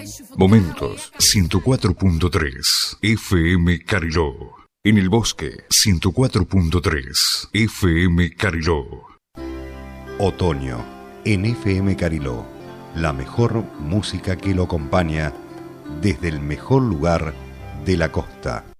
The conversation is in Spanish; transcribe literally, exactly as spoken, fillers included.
Momentos ciento cuatro punto tres F M Cariló. En el Bosque ciento cuatro punto tres F M Cariló. Otoño en F M Cariló. La mejor música que lo acompaña desde el mejor lugar de la costa.